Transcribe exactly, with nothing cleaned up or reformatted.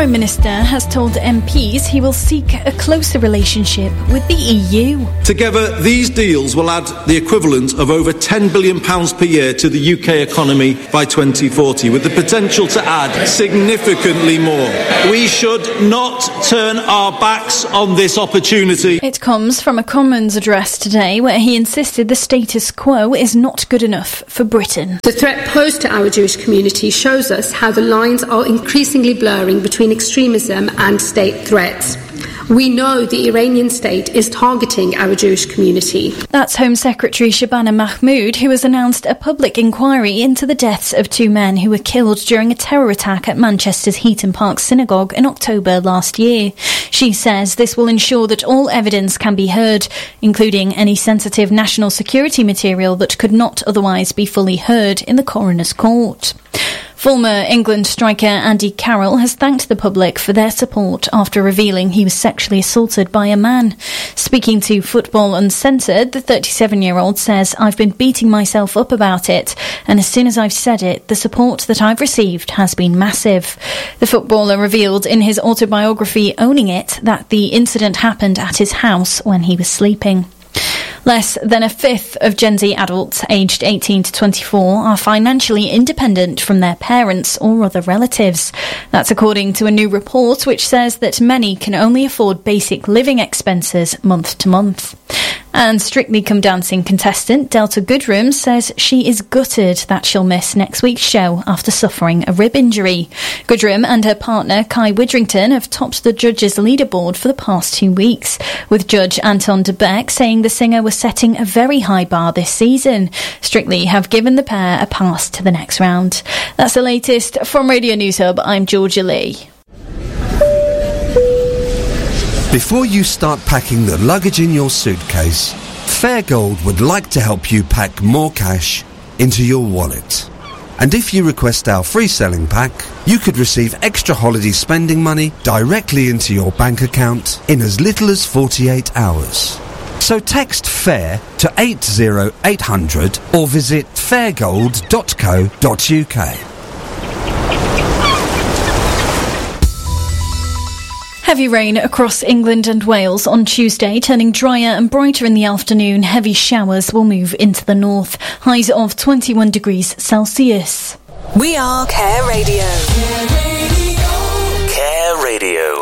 Prime Minister has told M Ps he will seek a closer relationship with the E U. Together, these deals will add the equivalent of over ten billion pounds per year to the U K economy by twenty forty, with the potential to add significantly more. We should not turn our backs on this opportunity. It comes from a Commons address today where he insisted the status quo is not good enough for Britain. The threat posed to our Jewish community shows us how the lines are increasingly blurring between extremism and state threats. We know the Iranian state is targeting our Jewish community. That's Home Secretary Shabana Mahmood, who has announced a public inquiry into the deaths of two men who were killed during a terror attack at Manchester's Heaton Park Synagogue in October last year. She says this will ensure that all evidence can be heard, including any sensitive national security material that could not otherwise be fully heard in the coroner's court. Former England striker Andy Carroll has thanked the public for their support after revealing he was sexually assaulted by a man. Speaking to Football Uncensored, the thirty-seven-year-old says, "I've been beating myself up about it, and as soon as I've said it, the support that I've received has been massive." The footballer revealed in his autobiography Owning It that the incident happened at his house when he was sleeping. Less than a fifth of Gen Z adults aged eighteen to twenty-four are financially independent from their parents or other relatives. That's according to a new report which says that many can only afford basic living expenses month to month. And Strictly Come Dancing contestant Delta Goodrem says she is gutted that she'll miss next week's show after suffering a rib injury. Goodrem and her partner Kai Widrington have topped the judges' leaderboard for the past two weeks, with Judge Anton de Beck saying the singer was setting a very high bar this season. Strictly have given the pair a pass to the next round. That's the latest from Radio News Hub. I'm Georgia Lee. Before you start packing the luggage in your suitcase, Fairgold would like to help you pack more cash into your wallet. And if you request our free selling pack, you could receive extra holiday spending money directly into your bank account in as little as forty-eight hours. So text FAIR to eight zero eight hundred or visit fairgold dot co dot uk. Heavy rain across England and Wales on Tuesday, turning drier and brighter in the afternoon. Heavy showers will move into the north. Highs of twenty-one degrees Celsius. We are Care Radio. Care Radio. Care Radio.